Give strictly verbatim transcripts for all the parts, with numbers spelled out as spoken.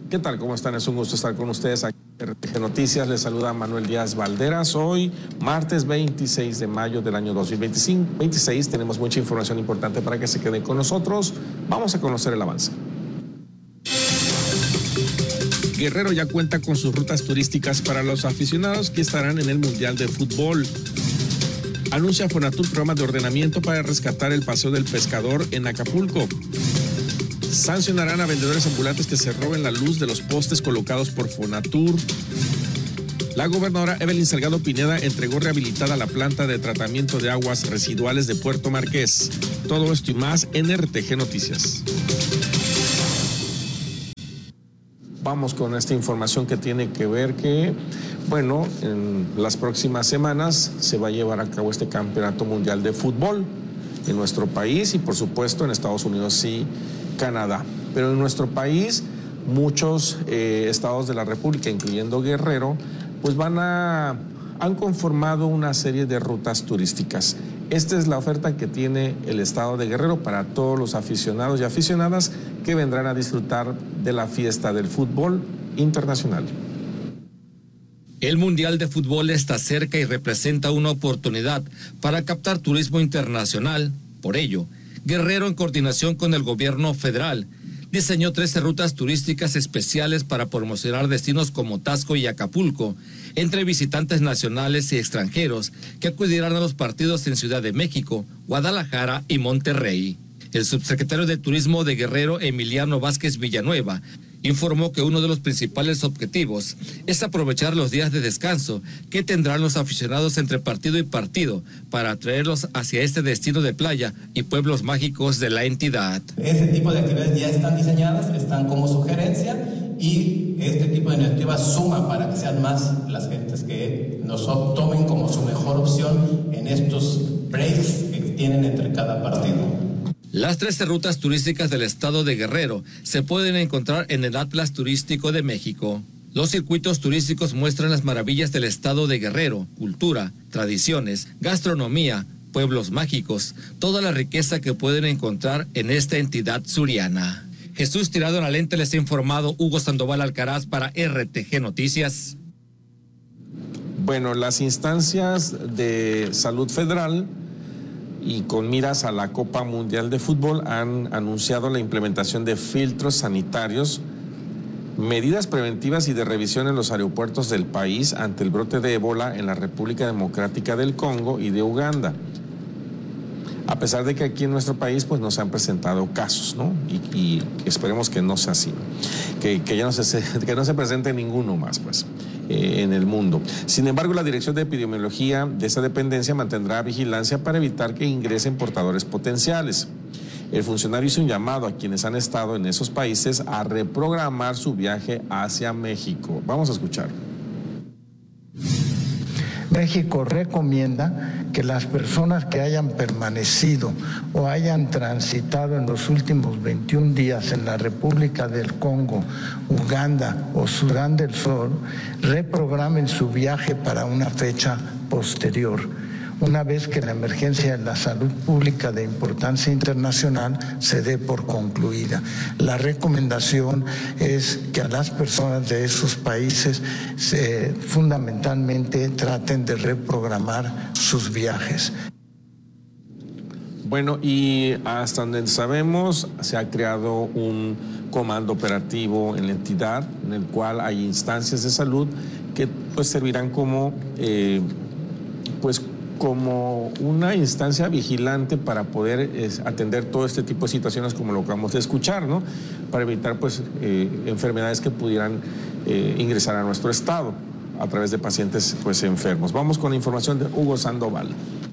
¿Qué tal? ¿Cómo están? Es un gusto estar con ustedes aquí en R T G Noticias. Les saluda Manuel Díaz Valderas. Hoy, martes veintiséis de mayo del año dos mil veintiséis, tenemos mucha información importante para que se queden con nosotros. Vamos a conocer el avance. Guerrero ya cuenta con sus rutas turísticas para los aficionados que estarán en el Mundial de Fútbol. Anuncia Fonatur programa de ordenamiento para rescatar el Paseo del Pescador en Acapulco. Sancionarán a vendedores ambulantes que se roben la luz de los postes colocados por Fonatur. La gobernadora Evelyn Salgado Pineda entregó rehabilitada la planta de tratamiento de aguas residuales de Puerto Marqués. Todo esto y más en R T G Noticias. Vamos con esta información que tiene que ver que, bueno, en las próximas semanas se va a llevar a cabo este Campeonato Mundial de Fútbol en nuestro país y, por supuesto, en Estados Unidos y Canadá. Pero en nuestro país, muchos eh, estados de la República, incluyendo Guerrero, pues van a, han conformado una serie de rutas turísticas. Esta es la oferta que tiene el estado de Guerrero para todos los aficionados y aficionadas que vendrán a disfrutar de la fiesta del fútbol internacional. El Mundial de Fútbol está cerca y representa una oportunidad para captar turismo internacional. Por ello, Guerrero, en coordinación con el gobierno federal, diseñó trece rutas turísticas especiales para promocionar destinos como Taxco y Acapulco, entre visitantes nacionales y extranjeros que acudirán a los partidos en Ciudad de México, Guadalajara y Monterrey. El subsecretario de Turismo de Guerrero, Emiliano Vázquez Villanueva, informó que uno de los principales objetivos es aprovechar los días de descanso que tendrán los aficionados entre partido y partido para atraerlos hacia este destino de playa y pueblos mágicos de la entidad. Ese tipo de actividades ya están diseñadas, están como sugerencia y este tipo de iniciativas suma para que sean más las gentes que nos tomen como su mejor opción en estos breaks que tienen entre cada partido. Las trece rutas turísticas del estado de Guerrero se pueden encontrar en el Atlas Turístico de México. Los circuitos turísticos muestran las maravillas del estado de Guerrero, cultura, tradiciones, gastronomía, pueblos mágicos, toda la riqueza que pueden encontrar en esta entidad suriana. Jesús Tirado en la Lente les ha informado Hugo Sandoval Alcaraz para R T G Noticias. Bueno, las instancias de salud federal y con miras a la Copa Mundial de Fútbol han anunciado la implementación de filtros sanitarios, medidas preventivas y de revisión en los aeropuertos del país ante el brote de ébola en la República Democrática del Congo y de Uganda. A pesar de que aquí en nuestro país pues no se han presentado casos, ¿no? Y, y esperemos que no sea así, que, que ya no se, que no se presente ninguno más, pues. Eh, en el mundo. Sin embargo, la Dirección de Epidemiología de esta dependencia mantendrá vigilancia para evitar que ingresen portadores potenciales. El funcionario hizo un llamado a quienes han estado en esos países a reprogramar su viaje hacia México. Vamos a escuchar. México recomienda que las personas que hayan permanecido o hayan transitado en los últimos veintiún días en la República del Congo, Uganda o Sudán del Sur reprogramen su viaje para una fecha posterior, una vez que la emergencia de la salud pública de importancia internacional se dé por concluida. La recomendación es que a las personas de esos países se, fundamentalmente traten de reprogramar sus viajes. Bueno, y hasta donde sabemos, se ha creado un comando operativo en la entidad, en el cual hay instancias de salud que pues servirán como, eh, pues, como una instancia vigilante para poder eh, atender todo este tipo de situaciones como lo que acabamos de escuchar, ¿no? Para evitar pues eh, enfermedades que pudieran eh, ingresar a nuestro estado a través de pacientes pues enfermos. Vamos con la información de Hugo Sandoval.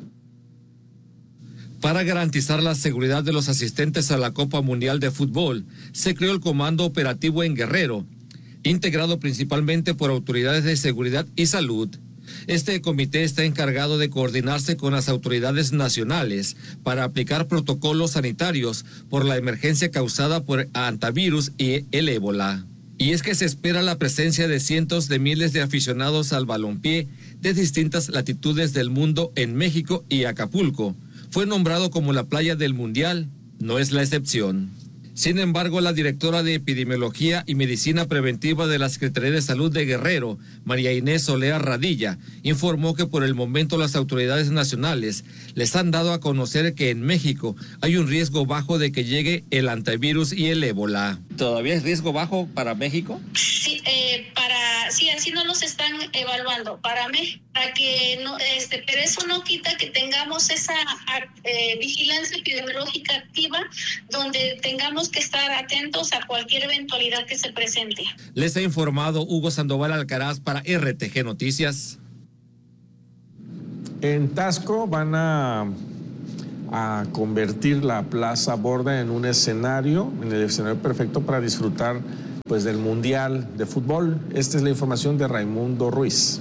Para garantizar la seguridad de los asistentes a la Copa Mundial de Fútbol, se creó el Comando Operativo en Guerrero, integrado principalmente por autoridades de seguridad y salud. Este comité está encargado de coordinarse con las autoridades nacionales para aplicar protocolos sanitarios por la emergencia causada por hantavirus y el ébola. Y es que se espera la presencia de cientos de miles de aficionados al balompié de distintas latitudes del mundo en México y Acapulco. Fue nombrado como la playa del Mundial, no es la excepción. Sin embargo, la directora de Epidemiología y Medicina Preventiva de la Secretaría de Salud de Guerrero, María Inés Olea Radilla, informó que por el momento las autoridades nacionales les han dado a conocer que en México hay un riesgo bajo de que llegue el antivirus y el ébola. ¿Todavía es riesgo bajo para México? Sí, eh, para, sí, así no los están evaluando para México, para que no, este, pero eso no quita que tengamos esa eh, vigilancia epidemiológica activa, donde tengamos que estar atentos a cualquier eventualidad que se presente. Les ha informado Hugo Sandoval Alcaraz para R T G Noticias. En Taxco van a, a convertir la Plaza Borda en un escenario, en el escenario perfecto para disfrutar pues del Mundial de Fútbol. Esta es la información de Raimundo Ruiz.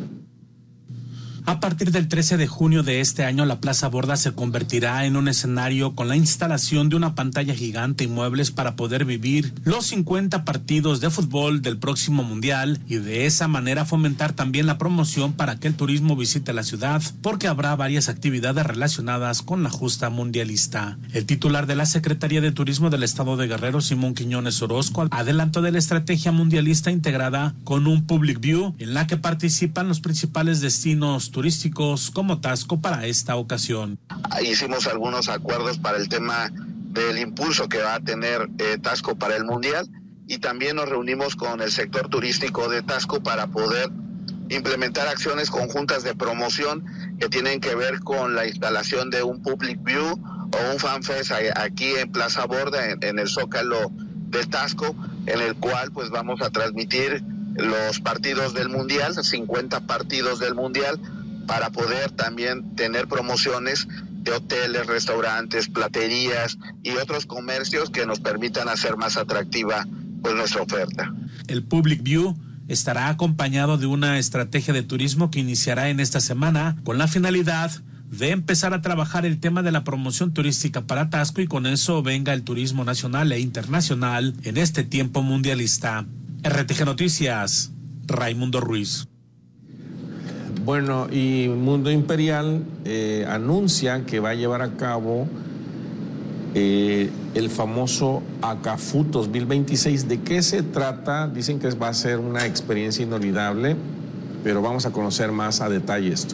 A partir del trece de junio de este año, la Plaza Borda se convertirá en un escenario con la instalación de una pantalla gigante y muebles para poder vivir los cincuenta partidos de fútbol del próximo Mundial y de esa manera fomentar también la promoción para que el turismo visite la ciudad, porque habrá varias actividades relacionadas con la justa mundialista. El titular de la Secretaría de Turismo del Estado de Guerrero, Simón Quiñones Orozco, adelantó de la estrategia mundialista integrada con un Public View en la que participan los principales destinos turísticos como Taxco para esta ocasión. Hicimos algunos acuerdos para el tema del impulso que va a tener eh, Taxco para el Mundial, y también nos reunimos con el sector turístico de Taxco para poder implementar acciones conjuntas de promoción que tienen que ver con la instalación de un Public View o un FanFest aquí en Plaza Borda, en, en el Zócalo de Taxco, en el cual pues vamos a transmitir los partidos del Mundial, cincuenta partidos del Mundial, para poder también tener promociones de hoteles, restaurantes, platerías y otros comercios que nos permitan hacer más atractiva pues nuestra oferta. El Public View estará acompañado de una estrategia de turismo que iniciará en esta semana con la finalidad de empezar a trabajar el tema de la promoción turística para Taxco y con eso venga el turismo nacional e internacional en este tiempo mundialista. R T G Noticias, Raimundo Ruiz. Bueno, y Mundo Imperial eh, anuncia que va a llevar a cabo eh, el famoso ACAFUT dos mil veintiséis. ¿De qué se trata? Dicen que va a ser una experiencia inolvidable, pero vamos a conocer más a detalle esto.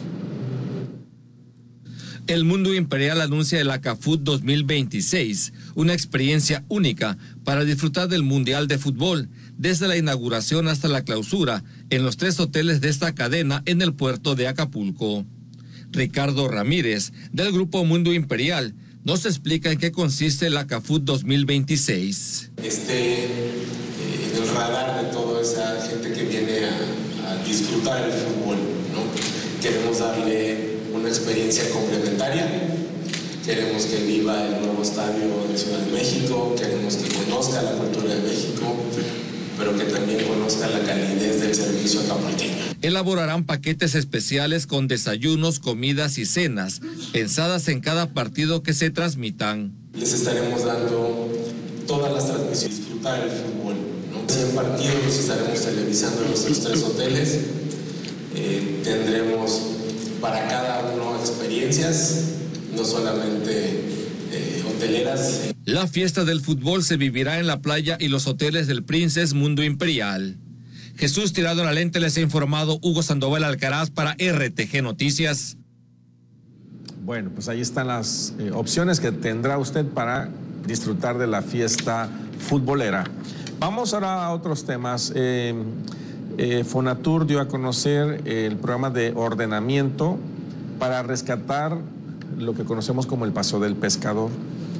El Mundo Imperial anuncia el ACAFUT dos mil veintiséis, una experiencia única para disfrutar del Mundial de Fútbol, desde la inauguración hasta la clausura, en los tres hoteles de esta cadena en el puerto de Acapulco. Ricardo Ramírez, del Grupo Mundo Imperial, nos explica en qué consiste el ACAFUT dos mil veintiséis. Esté eh, en el radar de toda esa gente que viene a, a disfrutar el fútbol, ¿no? Queremos darle una experiencia complementaria, queremos que viva el nuevo estadio de Ciudad de México, queremos que conozca la cultura de México, pero que también conozca la calidez del servicio acapulqueño. Elaborarán paquetes especiales con desayunos, comidas y cenas, pensadas en cada partido que se transmitan. Les estaremos dando todas las transmisiones, disfrutar el fútbol, ¿no? cien partidos los estaremos televisando en nuestros tres hoteles, eh, tendremos para cada uno experiencias, no solamente eh, hoteleras. La fiesta del fútbol se vivirá en la playa y los hoteles del Princess Mundo Imperial. Jesús Tirado en la Lente les ha informado Hugo Sandoval Alcaraz para R T G Noticias. Bueno, pues ahí están las eh, opciones que tendrá usted para disfrutar de la fiesta futbolera. Vamos ahora a otros temas. Eh, Eh, Fonatur dio a conocer el programa de ordenamiento para rescatar lo que conocemos como el Paseo del Pescador.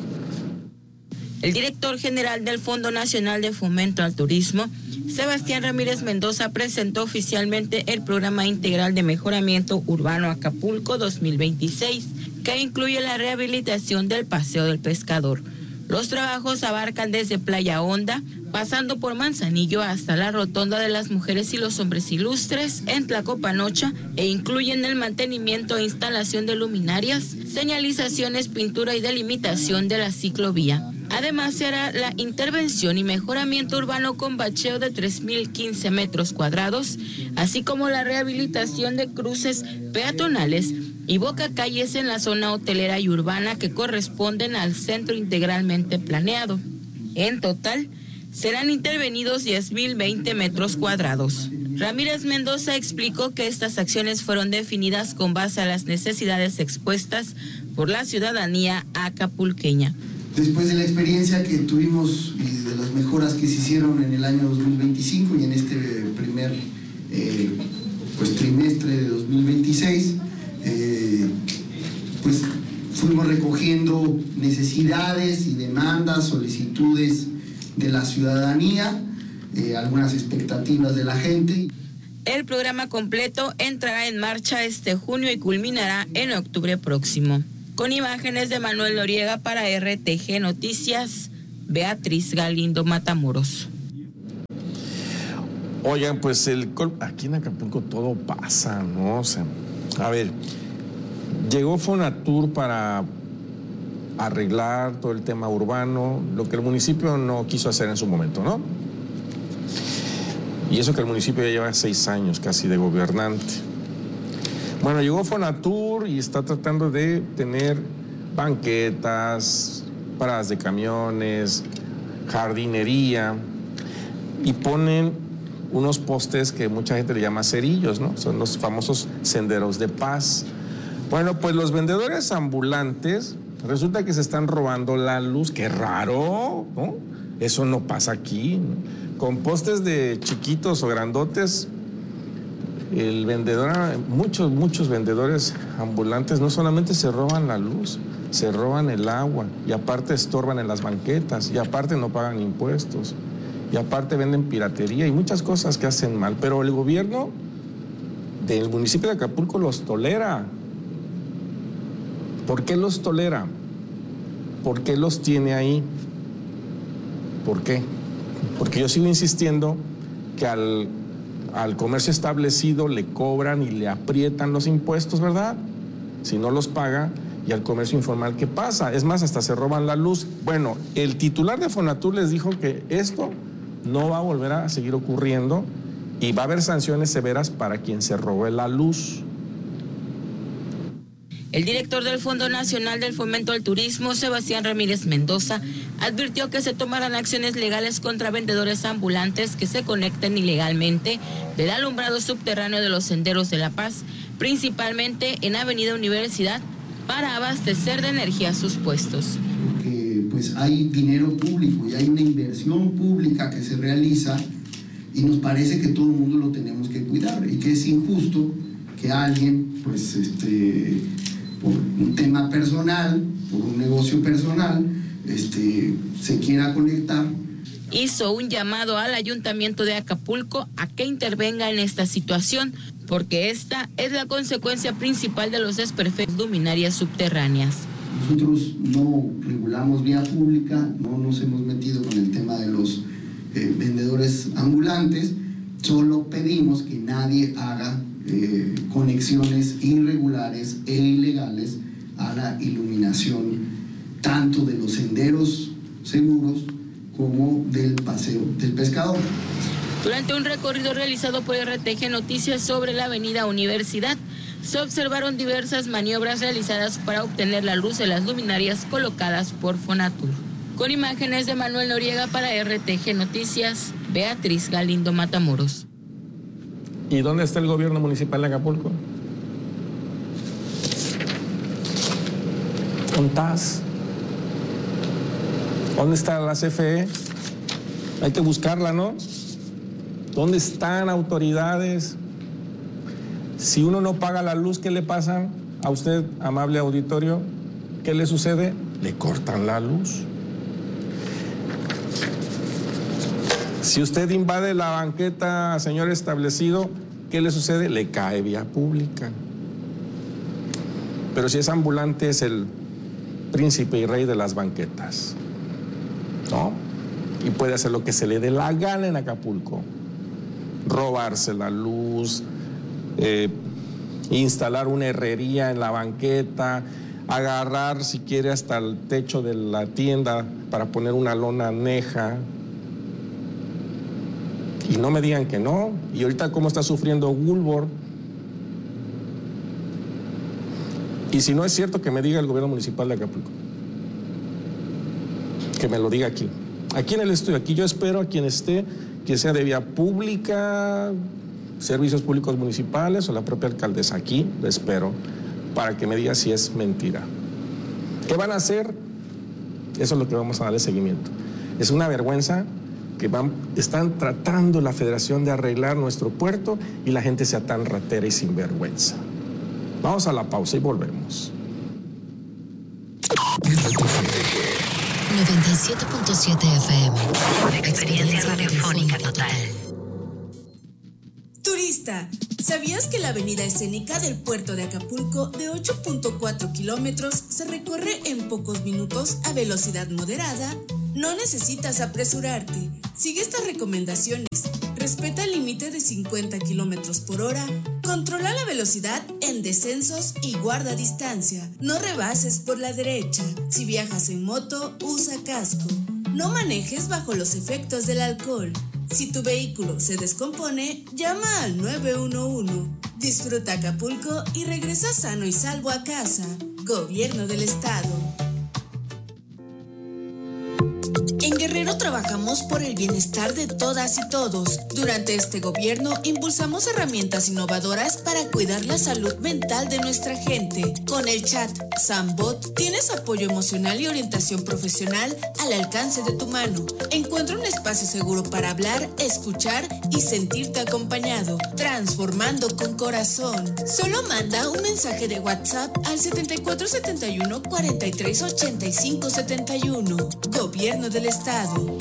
El director general del Fondo Nacional de Fomento al Turismo, Sebastián Ramírez Mendoza, presentó oficialmente el Programa Integral de Mejoramiento Urbano Acapulco dos mil veintiséis, que incluye la rehabilitación del Paseo del Pescador. Los trabajos abarcan desde Playa Honda, pasando por Manzanillo hasta la Rotonda de las Mujeres y los Hombres Ilustres en Tlacopanocha, e incluyen el mantenimiento e instalación de luminarias, señalizaciones, pintura y delimitación de la ciclovía. Además, se hará la intervención y mejoramiento urbano con bacheo de tres mil quince metros cuadrados, así como la rehabilitación de cruces peatonales y bocacalles en la zona hotelera y urbana que corresponden al centro integralmente planeado. En total, serán intervenidos diez mil veinte metros cuadrados. Ramírez Mendoza explicó que estas acciones fueron definidas con base a las necesidades expuestas por la ciudadanía acapulqueña. Después de la experiencia que tuvimos y de las mejoras que se hicieron en el año dos mil veinticinco y en este primer eh, pues, trimestre de dos mil veintiséis, eh, pues fuimos recogiendo necesidades y demandas, solicitudes de la ciudadanía, eh, algunas expectativas de la gente. El programa completo entrará en marcha este junio y culminará en octubre próximo. Con imágenes de Manuel Noriega para R T G Noticias, Beatriz Galindo Matamoros. Oigan, pues el aquí en Acapulco todo pasa, ¿no? O sea, a ver, llegó Fonatur para arreglar todo el tema urbano, lo que el municipio no quiso hacer en su momento, ¿no? Y eso que el municipio ya lleva seis años casi de gobernante. Bueno, llegó Fonatur y está tratando de tener banquetas, paradas de camiones, jardinería, y ponen unos postes que mucha gente le llama cerillos, ¿no? Son los famosos senderos de paz. Bueno, pues los vendedores ambulantes resulta que se están robando la luz. ¡Qué raro!, ¿no? Eso no pasa aquí, ¿no? Con postes de chiquitos o grandotes, el vendedor, muchos, muchos vendedores ambulantes no solamente se roban la luz, se roban el agua y aparte estorban en las banquetas y aparte no pagan impuestos y aparte venden piratería y muchas cosas que hacen mal. Pero el gobierno del municipio de Acapulco los tolera. ¿Por qué los tolera? ¿Por qué los tiene ahí? ¿Por qué? Porque yo sigo insistiendo que al, al comercio establecido le cobran y le aprietan los impuestos, ¿verdad? Si no los paga, y al comercio informal, ¿qué pasa? Es más, hasta se roban la luz. Bueno, el titular de Fonatur les dijo que esto no va a volver a seguir ocurriendo y va a haber sanciones severas para quien se robe la luz. El director del Fondo Nacional del Fomento al Turismo, Sebastián Ramírez Mendoza, advirtió que se tomarán acciones legales contra vendedores ambulantes que se conecten ilegalmente del alumbrado subterráneo de los senderos de La Paz, principalmente en Avenida Universidad, para abastecer de energía sus puestos. Porque pues hay dinero público y hay una inversión pública que se realiza y nos parece que todo el mundo lo tenemos que cuidar y que es injusto que alguien pues este por un tema personal, por un negocio personal, este, se quiera conectar. Hizo un llamado al Ayuntamiento de Acapulco a que intervenga en esta situación, porque esta es la consecuencia principal de los desperfectos de luminarias subterráneas. Nosotros no regulamos vía pública, no nos hemos metido con el tema de los eh, vendedores ambulantes, solo pedimos que nadie haga Eh, conexiones irregulares e ilegales a la iluminación tanto de los senderos seguros como del paseo del pescador. Durante un recorrido realizado por R T G Noticias sobre la avenida Universidad, se observaron diversas maniobras realizadas para obtener la luz de las luminarias colocadas por Fonatur. Con imágenes de Manuel Noriega para R T G Noticias, Beatriz Galindo Matamoros. ¿Y dónde está el gobierno municipal de Acapulco? ¿Dónde estás? ¿Dónde está la C F E? Hay que buscarla, ¿no? ¿Dónde están autoridades? Si uno no paga la luz, ¿qué le pasa a usted, amable auditorio? ¿Qué le sucede? Le cortan la luz. Si usted invade la banqueta, señor establecido, ¿qué le sucede? Le cae vía pública. Pero si es ambulante, es el príncipe y rey de las banquetas, ¿no? Y puede hacer lo que se le dé la gana en Acapulco. Robarse la luz, eh, instalar una herrería en la banqueta, agarrar, si quiere, hasta el techo de la tienda para poner una lona aneja. Y no me digan que no. Y ahorita cómo está sufriendo Woolworth. Y si no es cierto, que me diga el gobierno municipal de Acapulco. Que me lo diga aquí. aquí en el estudio. Aquí yo espero a quien esté, que sea de vía pública, servicios públicos municipales o la propia alcaldesa. Aquí lo espero para que me diga si es mentira. ¿Qué van a hacer? Eso es lo que vamos a darle seguimiento. Es una vergüenza que van, están tratando la Federación de arreglar nuestro puerto y la gente sea tan ratera y sinvergüenza. Vamos a la pausa y volvemos. noventa y siete punto siete F M. Experiencia radiofónica total. Turista, ¿sabías que la avenida escénica del puerto de Acapulco de ocho punto cuatro kilómetros se recorre en pocos minutos a velocidad moderada? No necesitas apresurarte. Sigue estas recomendaciones. Respeta el límite de cincuenta kilómetros por hora. Controla la velocidad en descensos y guarda distancia. No rebases por la derecha. Si viajas en moto, usa casco. No manejes bajo los efectos del alcohol. Si tu vehículo se descompone, llama al nueve uno uno. Disfruta Acapulco y regresa sano y salvo a casa. Gobierno del Estado. En Guerrero trabajamos por el bienestar de todas y todos. Durante este gobierno impulsamos herramientas innovadoras para cuidar la salud mental de nuestra gente. Con el chat Sambot tienes apoyo emocional y orientación profesional al alcance de tu mano. Encuentra un espacio seguro para hablar, escuchar y sentirte acompañado. Transformando con corazón. Solo manda un mensaje de WhatsApp al setenta y cuatro setenta y uno cuarenta y tres ochenta y cinco setenta y uno. Gobierno del Estado.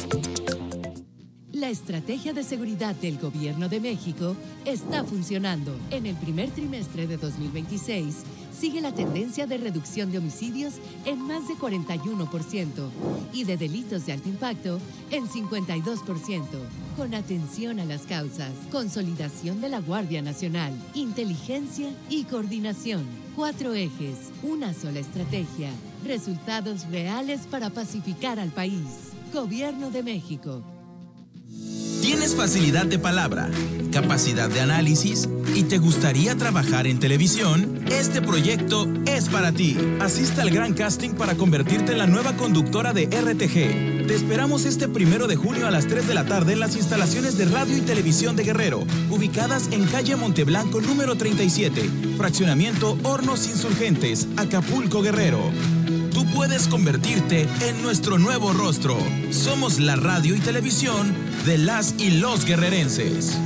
La estrategia de seguridad del Gobierno de México está funcionando. En el primer trimestre de dos mil veintiséis, sigue la tendencia de reducción de homicidios en más de cuarenta y uno por ciento y de delitos de alto impacto en cincuenta y dos por ciento. Con atención a las causas, consolidación de la Guardia Nacional, inteligencia y coordinación. Cuatro ejes, una sola estrategia, resultados reales para pacificar al país. Gobierno de México. ¿Tienes facilidad de palabra, capacidad de análisis y te gustaría trabajar en televisión? Este proyecto es para ti. Asista al gran casting para convertirte en la nueva conductora de R T G. Te esperamos este primero de junio a las tres de la tarde en las instalaciones de Radio y Televisión de Guerrero, ubicadas en calle Monteblanco número treinta y siete, fraccionamiento Hornos Insurgentes, Acapulco, Guerrero. Tú puedes convertirte en nuestro nuevo rostro. Somos la radio y televisión de las y los guerrerenses.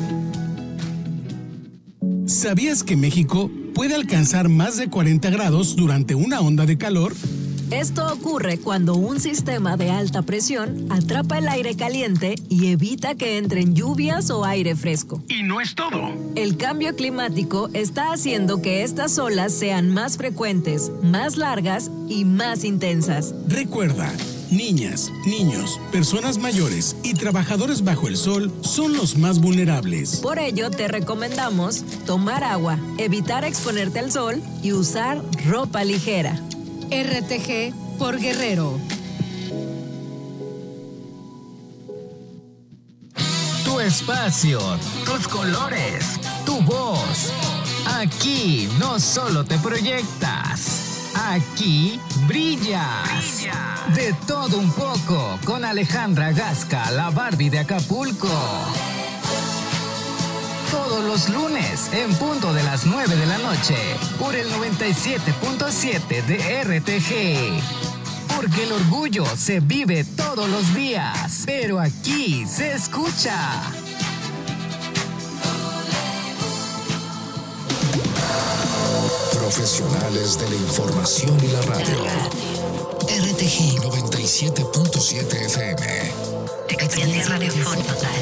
¿Sabías que México puede alcanzar más de cuarenta grados durante una onda de calor? Esto ocurre cuando un sistema de alta presión atrapa el aire caliente y evita que entren lluvias o aire fresco. Y no es todo. El cambio climático está haciendo que estas olas sean más frecuentes, más largas y más intensas. Recuerda, niñas, niños, personas mayores y trabajadores bajo el sol son los más vulnerables. Por ello, te recomendamos tomar agua, evitar exponerte al sol y usar ropa ligera. R T G por Guerrero. Tu espacio, tus colores, tu voz. Aquí no solo te proyectas, aquí brillas. Brilla. De todo un poco con Alejandra Gasca, la Barbie de Acapulco. Todos los lunes, en punto de las nueve de la noche, por el noventa y siete punto siete de R T G. Porque el orgullo se vive todos los días, pero aquí se escucha. Profesionales de la información y la radio. R T G noventa y siete punto siete F M. Experiencia radiofónica total.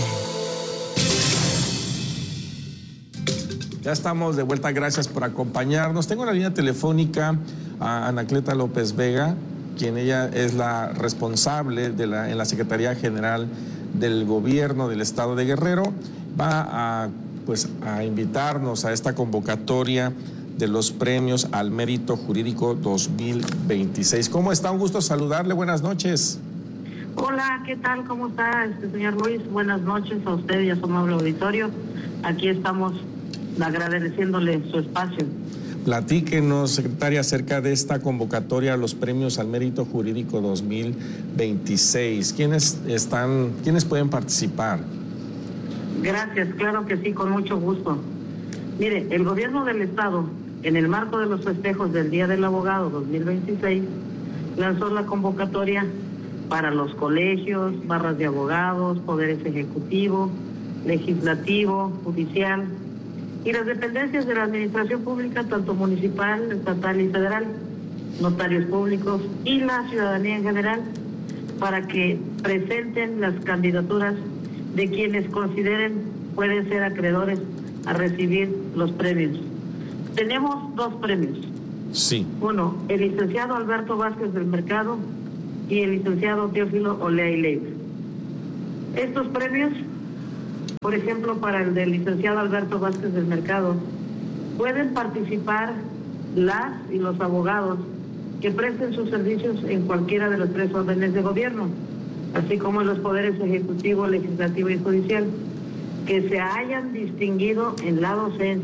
Ya estamos de vuelta, gracias por acompañarnos. Tengo en la línea telefónica a Anacleta López Vega, quien ella es la responsable de la, en la Secretaría General del Gobierno del Estado de Guerrero. Va a, pues, a invitarnos a esta convocatoria de los premios al Mérito Jurídico dos mil veintiséis. ¿Cómo está? Un gusto saludarle, buenas noches. Hola, ¿qué tal? ¿Cómo está, este señor Luis? Buenas noches a usted y a su amable auditorio. Aquí estamos agradeciéndole su espacio. Platíquenos, secretaria, acerca de esta convocatoria a los premios al mérito jurídico dos mil veintiséis. ¿Quiénes están, quiénes pueden participar? Gracias, claro que sí, con mucho gusto. Mire, el gobierno del estado, en el marco de los festejos del Día del Abogado dos mil veintiséis, lanzó la convocatoria para los colegios, barras de abogados, poderes ejecutivo, legislativo, judicial y las dependencias de la administración pública, tanto municipal, estatal y federal, notarios públicos y la ciudadanía en general, para que presenten las candidaturas de quienes consideren pueden ser acreedores a recibir los premios. Tenemos dos premios. Sí. Uno, el licenciado Alberto Vázquez del Mercado y el licenciado Teófilo Olea y Leiva. Estos premios, por ejemplo, para el del licenciado Alberto Vázquez del Mercado, pueden participar las y los abogados que presten sus servicios en cualquiera de los tres órdenes de gobierno, así como en los poderes ejecutivo, legislativo y judicial, que se hayan distinguido en la docencia